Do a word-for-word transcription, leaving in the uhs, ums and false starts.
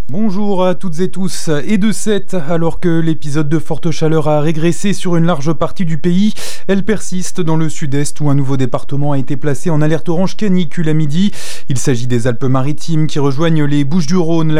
Bonjour à toutes et tous, et de sept, alors que l'épisode de forte chaleur a régressé sur une large partie du pays, elle persiste dans le sud-est où un nouveau département a été placé en alerte orange canicule à midi. Il s'agit des Alpes-Maritimes qui rejoignent les Bouches-du-Rhône.